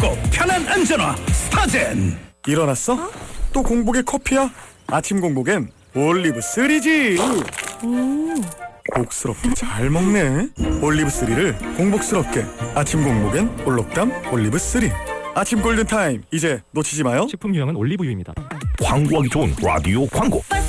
쉽고 편한 안전화 스타젠. 일어났어? 또 공복에 커피야? 아침 공복엔 올리브 3지. 복스럽게 잘 먹네. 올리브 3를 공복스럽게. 아침 공복엔 올록담 올리브 3. 아침 골든타임 이제 놓치지 마요. 식품 유형은 올리브유입니다. 광고하기 좋은 라디오 광고.